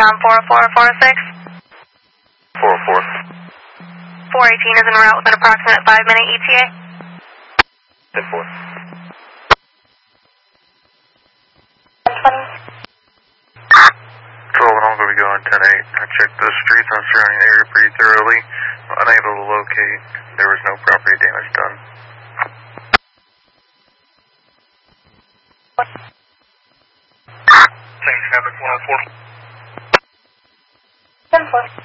Intercom 40446. 404. 418 is en route with an approximate 5-minute ETA. 10-4. 1020. Patrol, I'm going to be going 10-8. I checked the streets and surrounding area pretty thoroughly. Unable to locate. There was no property damage done. Same traffic, 104. 10-4.